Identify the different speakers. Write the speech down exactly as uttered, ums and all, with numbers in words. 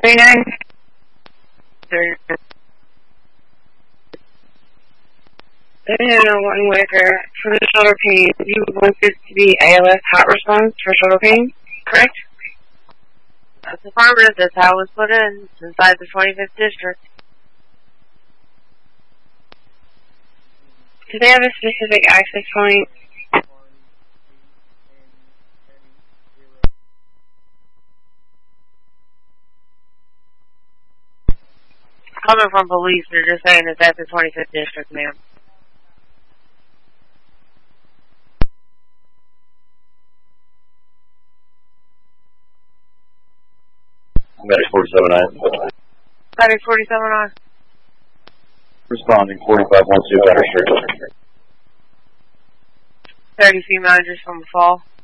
Speaker 1: thirty-nine. thirty-nine, one Whitaker. For the shoulder pain, you want this to be A L S hot response for shoulder pain, correct?
Speaker 2: That's affirmative. That's how it was put in. It's inside the twenty-fifth district.
Speaker 1: Do they have a specific access point?
Speaker 2: Coming from police, they're just saying that that's the twenty-fifth district, ma'am.
Speaker 3: Medic forty-seven nine.
Speaker 2: Medic forty-seven nine.
Speaker 3: Responding forty-five one two, Better Street.
Speaker 2: thirty female injuries from a fall.